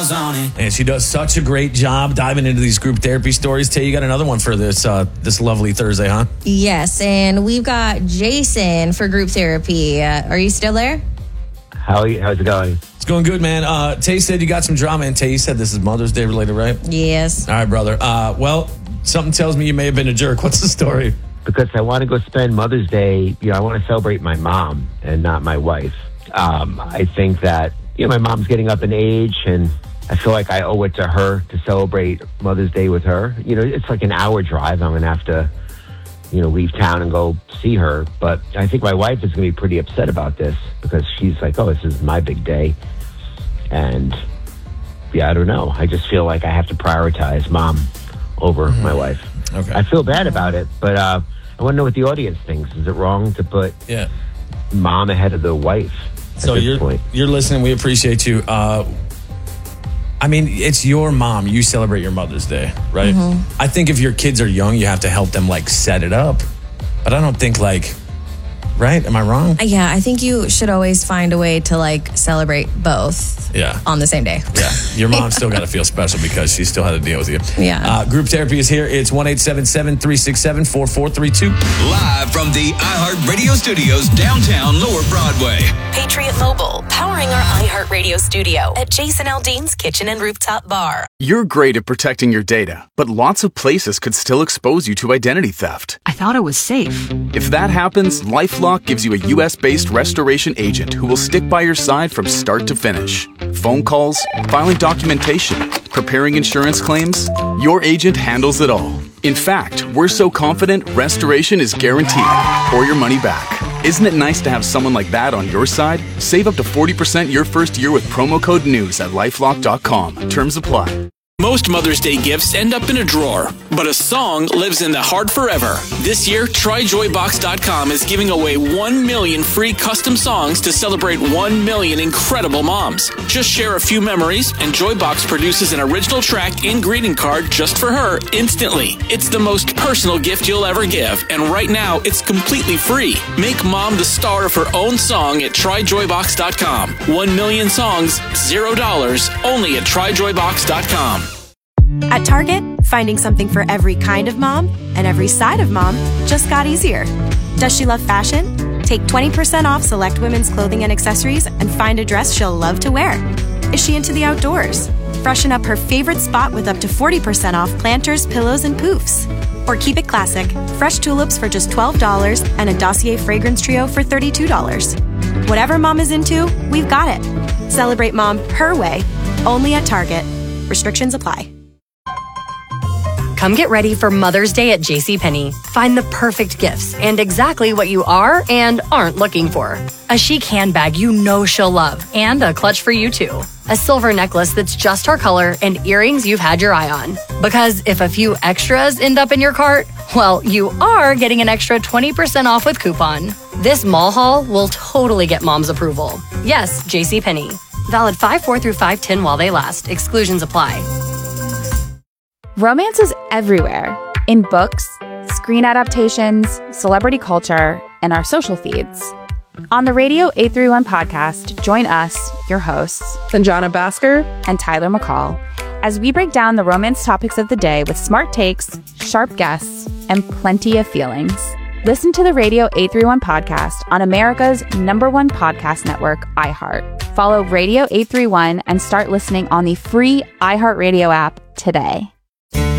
smiles on it. And she does such a great job diving into these group therapy stories. Tay, you got another one for this this lovely Thursday, huh? Yes, and we've got Jason for group therapy. Are you still there? How's it going? It's going good, man. Tay said you got some drama, and Tay, you said this is Mother's Day related, right? Yes. All right, brother. Well, something tells me you may have been a jerk. What's the story? Because I want to go spend Mother's Day, I want to celebrate my mom and not my wife. I think that, my mom's getting up in age, and I feel like I owe it to her to celebrate Mother's Day with her. It's like an hour drive. I'm going to have to, leave town and go see her. But I think my wife is going to be pretty upset about this because she's like, oh, this is my big day. And, I don't know. I just feel like I have to prioritize mom over my wife. Okay. I feel bad about it, but I want to know what the audience thinks. Is it wrong to put mom ahead of the wife at this point? You're listening. We appreciate you. It's your mom. You celebrate your Mother's Day, right? Mm-hmm. I think if your kids are young, you have to help them set it up. But I don't think right? Am I wrong? Yeah, I think you should always find a way to celebrate both on the same day. Yeah, your mom still got to feel special because she still had to deal with you. Yeah. Group therapy is here. It's 1-877-367-4432. Live from the iHeartRadio studios downtown Lower Broadway. Patriot Mobile, powering our iHeartRadio studio at Jason Aldean's Kitchen and Rooftop Bar. You're great at protecting your data, but lots of places could still expose you to identity theft. I thought it was safe. If that happens, LifeLock gives you a U.S.-based restoration agent who will stick by your side from start to finish. Phone calls, filing documentation, preparing insurance claims, your agent handles it all. In fact, we're so confident restoration is guaranteed or your money back. Isn't it nice to have someone like that on your side? Save up to 40% your first year with promo code NEWS at LifeLock.com. Terms apply. Most Mother's Day gifts end up in a drawer, but a song lives in the heart forever. This year, TryJoyBox.com is giving away 1 million free custom songs to celebrate 1 million incredible moms. Just share a few memories, and Joybox produces an original track and greeting card just for her instantly. It's the most personal gift you'll ever give, and right now, it's completely free. Make mom the star of her own song at TryJoyBox.com. 1 million songs, $0, only at TryJoyBox.com. At Target, finding something for every kind of mom and every side of mom just got easier. Does she love fashion? Take 20% off select women's clothing and accessories and find a dress she'll love to wear. Is she into the outdoors? Freshen up her favorite spot with up to 40% off planters, pillows, and poofs. Or keep it classic, fresh tulips for just $12 and a Dossier fragrance trio for $32. Whatever mom is into, we've got it. Celebrate mom her way, only at Target. Restrictions apply. Come get ready for Mother's Day at JCPenney. Find the perfect gifts and exactly what you are and aren't looking for. A chic handbag you know she'll love and a clutch for you too. A silver necklace that's just her color and earrings you've had your eye on. Because if a few extras end up in your cart, well, you are getting an extra 20% off with coupon. This mall haul will totally get mom's approval. Yes, JCPenney. Valid 5/4 through 5/10 while they last. Exclusions apply. Romance is everywhere. In books, screen adaptations, celebrity culture, and our social feeds. On the Radio 831 podcast, join us, your hosts, Sanjana Bhaskar and Tyler McCall, as we break down the romance topics of the day with smart takes, sharp guests, and plenty of feelings. Listen to the Radio 831 podcast on America's #1 podcast network, iHeart. Follow Radio 831 and start listening on the free iHeartRadio app today.